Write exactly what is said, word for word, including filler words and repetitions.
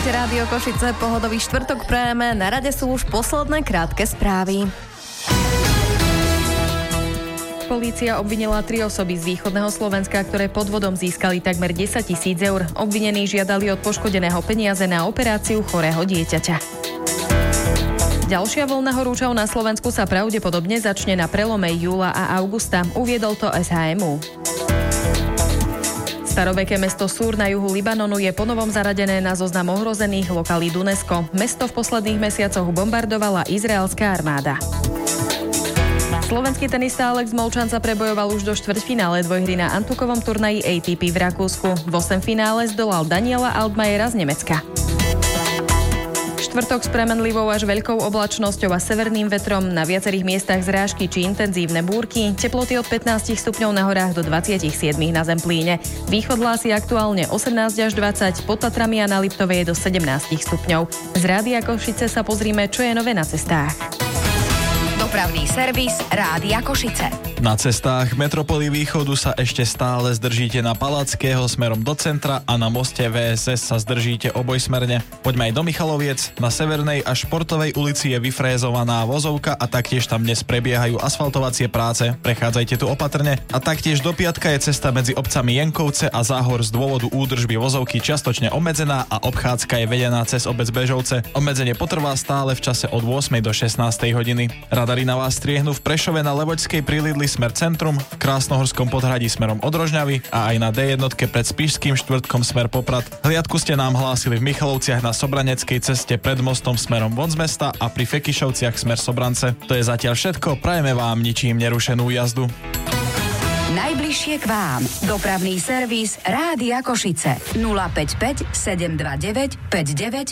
Počúvate Rádio Košice, pohodový štvrtok prajeme, na rade sú už posledné krátke správy. Polícia obvinila tri osoby z východného Slovenska, ktoré podvodom získali takmer desať tisíc eur. Obvinení žiadali od poškodeného peniaze na operáciu chorého dieťaťa. Ďalšia vlna horúčav na Slovensku sa pravdepodobne začne na prelome júla a augusta, uviedol to es há em ú. Staroveké mesto Súr na juhu Libanonu je ponovom zaradené na zoznam ohrozených lokalít UNESCO. Mesto v posledných mesiacoch bombardovala izraelská armáda. Slovenský tenista Alex Molčan sa prebojoval už do štvrťfinále dvojhry na Antukovom turnaji á té pé v Rakúsku. V osemfinále zdolal Daniela Altmajera z Nemecka. Štvrtok s premenlivou až veľkou oblačnosťou a severným vetrom, na viacerých miestach zrážky či intenzívne búrky, teploty od pätnásť stupňov na horách do dvadsaťsedem na Zemplíne. Východ hlásí aktuálne osemnásť až dvadsať, pod Tatrami a na Liptove je do sedemnásť stupňov. Z Rádia Košice sa pozrime, čo je nové na cestách. Dopravný servis Rádia Košice. Na cestách metropoly východu sa ešte stále zdržíte na Palackého smerom do centra a na moste vé es es sa zdržíte obojsmerne. Poďme aj do Michaloviec. Na Severnej a Športovej ulici je vyfrézovaná vozovka a taktiež tam dnes prebiehajú asfaltovacie práce. Prechádzajte tu opatrne. A taktiež do Piatka je cesta medzi obcami Jenkovce a Záhor z dôvodu údržby vozovky čiastočne obmedzená a obchádzka je vedená cez obec Bežovce. Obmedzenie potrvá stále v čase od ôsmej do šestnástej hodiny. Radary na vás striehnú v Prešove na Levočskej prilidli smer centrum, v Krásnohorskom podhradí smerom od Rožňavy a aj na dé jedna pred Spišským štvrtkom smer Poprad. Hliadku ste nám hlásili v Michalovciach na Sobraneckej ceste pred mostom smerom von z mesta a pri Fekišovciach smer Sobrance. To je zatiaľ všetko, prajeme vám ničím nerušenú jazdu. Najbližšie k vám. Dopravný servis Rádia Košice. nula päť päť sedem dva deväť päť deväť